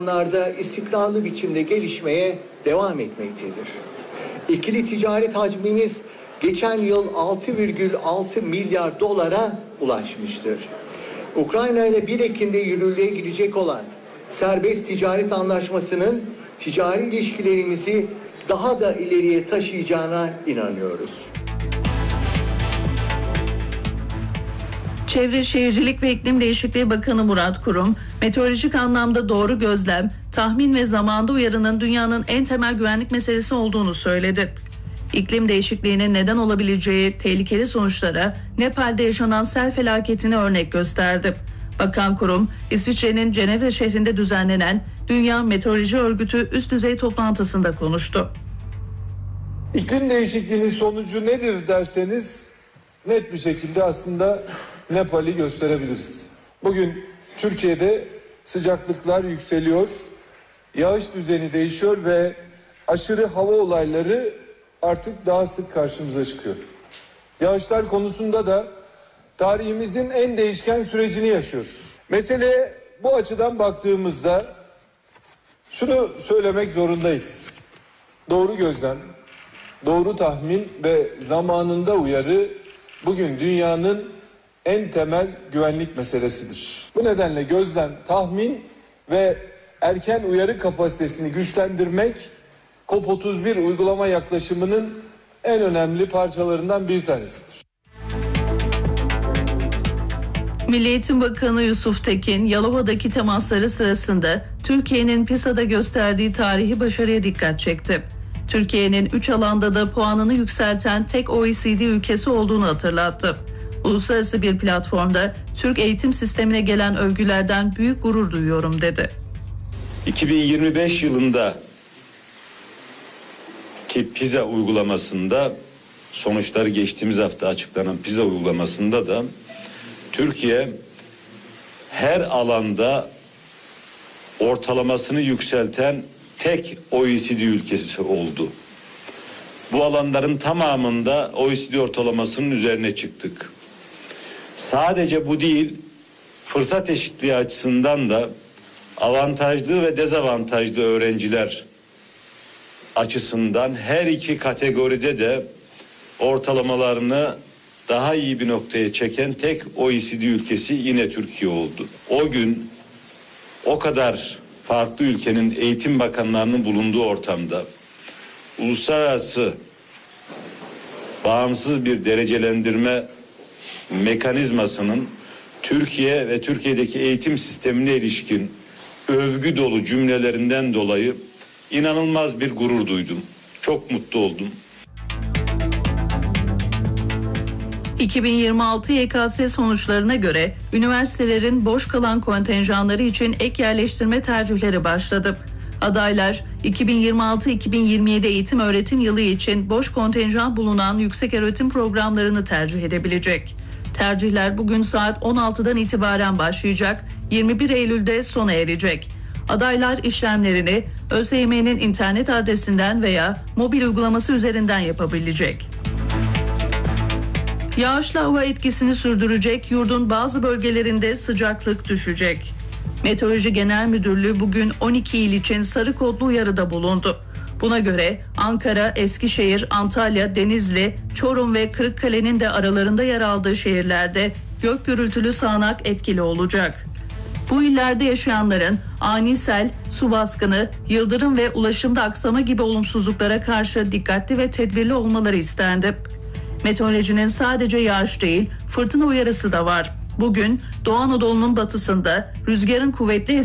istikrarlı biçimde gelişmeye devam etmektedir. İkili ticaret hacmimiz geçen yıl 6,6 milyar dolara ulaşmıştır. Ukrayna ile 1 Ekim'de yürürlüğe girecek olan serbest ticaret anlaşmasının ticari ilişkilerimizi daha da ileriye taşıyacağına inanıyoruz. Çevre Şehircilik ve İklim Değişikliği Bakanı Murat Kurum, meteorolojik anlamda doğru gözlem, tahmin ve zamanda uyarının dünyanın en temel güvenlik meselesi olduğunu söyledi. İklim değişikliğinin neden olabileceği tehlikeli sonuçlara Nepal'de yaşanan sel felaketini örnek gösterdi. Bakan Kurum, İsviçre'nin Cenevre şehrinde düzenlenen Dünya Meteoroloji Örgütü üst düzey toplantısında konuştu. İklim değişikliğinin sonucu nedir derseniz net bir şekilde aslında Nepal'i gösterebiliriz. Bugün Türkiye'de sıcaklıklar yükseliyor, yağış düzeni değişiyor ve aşırı hava olayları artık daha sık karşımıza çıkıyor. Yağışlar konusunda da tarihimizin en değişken sürecini yaşıyoruz. Meseleye bu açıdan baktığımızda şunu söylemek zorundayız. Doğru gözlem, doğru tahmin ve zamanında uyarı bugün dünyanın en temel güvenlik meselesidir. Bu nedenle gözlem, tahmin ve erken uyarı kapasitesini güçlendirmek COP31 uygulama yaklaşımının en önemli parçalarından bir tanesidir. Milli Eğitim Bakanı Yusuf Tekin, Yalova'daki temasları sırasında Türkiye'nin PISA'da gösterdiği tarihi başarıya dikkat çekti. Türkiye'nin 3 alanda da puanını yükselten tek OECD ülkesi olduğunu hatırlattı. Uluslararası bir platformda Türk eğitim sistemine gelen övgülerden büyük gurur duyuyorum dedi. 2025 yılında ki PISA uygulamasında sonuçları geçtiğimiz hafta açıklanan PISA uygulamasında da Türkiye her alanda ortalamasını yükselten tek OECD ülkesi oldu. Bu alanların tamamında OECD ortalamasının üzerine çıktık. Sadece bu değil, fırsat eşitliği açısından da avantajlı ve dezavantajlı öğrenciler açısından her iki kategoride de ortalamalarını daha iyi bir noktaya çeken tek OECD ülkesi yine Türkiye oldu. O gün o kadar farklı ülkenin eğitim bakanlarının bulunduğu ortamda uluslararası bağımsız bir derecelendirme mekanizmasının Türkiye ve Türkiye'deki eğitim sistemine ilişkin övgü dolu cümlelerinden dolayı inanılmaz bir gurur duydum. Çok mutlu oldum. 2026 YKS sonuçlarına göre üniversitelerin boş kalan kontenjanları için ek yerleştirme tercihleri başladı. Adaylar 2026-2027 eğitim öğretim yılı için boş kontenjan bulunan yükseköğretim programlarını tercih edebilecek. Tercihler bugün saat 16'dan itibaren başlayacak, 21 Eylül'de sona erecek. Adaylar işlemlerini ÖSYM'nin internet adresinden veya mobil uygulaması üzerinden yapabilecek. Yağışlı hava etkisini sürdürecek, yurdun bazı bölgelerinde sıcaklık düşecek. Meteoroloji Genel Müdürlüğü bugün 12 il için sarı kodlu uyarıda bulundu. Buna göre Ankara, Eskişehir, Antalya, Denizli, Çorum ve Kırıkkale'nin de aralarında yer aldığı şehirlerde gök gürültülü sağanak etkili olacak. Bu illerde yaşayanların ani sel, su baskını, yıldırım ve ulaşımda aksama gibi olumsuzluklara karşı dikkatli ve tedbirli olmaları istendi. Meteorolojinin sadece yağış değil, fırtına uyarısı da var. Bugün Doğu Anadolu'nun batısında rüzgarın kuvvetli